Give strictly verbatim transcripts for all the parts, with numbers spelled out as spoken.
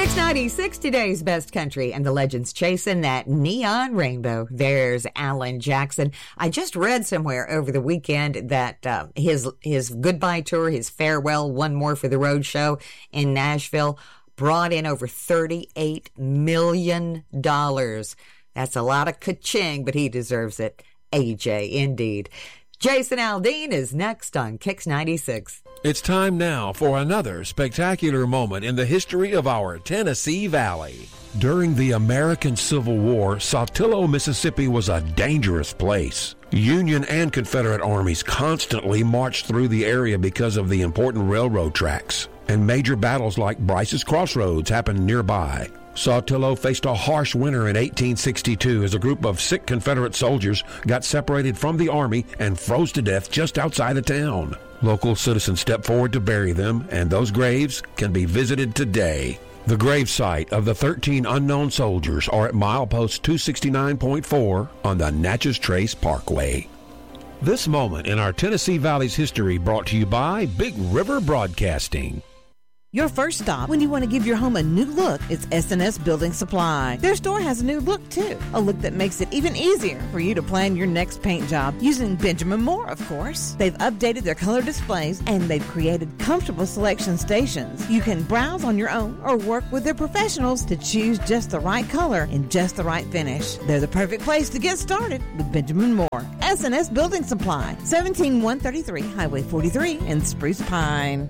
Kix ninety-six, today's best country, and the legends chasing that neon rainbow. There's Alan Jackson. I just read somewhere over the weekend that uh, his his goodbye tour, his farewell, one more for the road show in Nashville, brought in over thirty-eight million dollars. That's a lot of ka-ching, but he deserves it. A J, indeed. Jason Aldean is next on Kix ninety-six. It's time now for another spectacular moment in the history of our Tennessee Valley. During the American Civil War, Saltillo, Mississippi was a dangerous place. Union and Confederate armies constantly marched through the area because of the important railroad tracks, and major battles like Bryce's Crossroads happened nearby. Saltillo faced a harsh winter in eighteen sixty-two as a group of sick Confederate soldiers got separated from the army and froze to death just outside of town. Local citizens stepped forward to bury them, and those graves can be visited today. The grave site of the thirteen unknown soldiers are at milepost two sixty-nine point four on the Natchez Trace Parkway. This moment in our Tennessee Valley's history brought to you by Big River Broadcasting. Your first stop when you want to give your home a new look is S and S Building Supply. Their store has a new look, too. A look that makes it even easier for you to plan your next paint job using Benjamin Moore, of course. They've updated their color displays, and they've created comfortable selection stations. You can browse on your own or work with their professionals to choose just the right color and just the right finish. They're the perfect place to get started with Benjamin Moore. S and S Building Supply, seventeen one thirty-three Highway forty-three in Spruce Pine.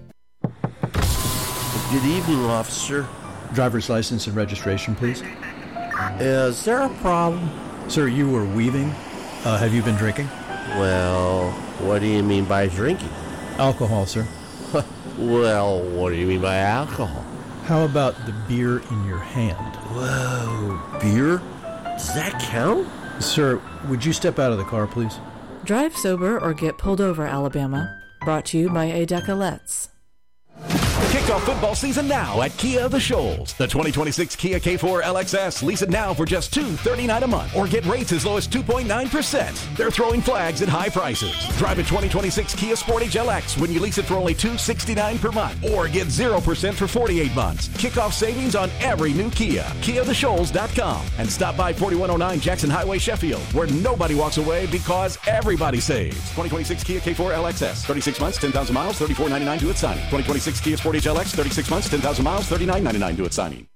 Good evening, officer. Driver's license and registration, please. Is there a problem? Sir, you were weaving. Uh, have you been drinking? Well, what do you mean by drinking? Alcohol, sir. Well, what do you mean by alcohol? How about the beer in your hand? Whoa, beer? Does that count? Sir, would you step out of the car, please? Drive sober or get pulled over, Alabama. Brought to you by A. Decolettes. Kick off football season now at Kia of the Shoals. The twenty twenty-six Kia K four L X S. Lease it now for just two hundred thirty-nine dollars a month or get rates as low as two point nine percent. They're throwing flags at high prices. Drive a twenty twenty-six Kia Sportage L X when you lease it for only two hundred sixty-nine dollars per month or get zero percent for forty-eight months. Kick off savings on every new Kia. Kia of the Shoals dot com and stop by forty-one oh nine Jackson Highway, Sheffield, where nobody walks away because everybody saves. twenty twenty-six Kia K four L X S. thirty-six months, ten thousand miles, thirty-four ninety-nine to its signing. twenty twenty-six Kia Sportage L X, thirty-six months, ten thousand miles, thirty-nine ninety-nine to its signing.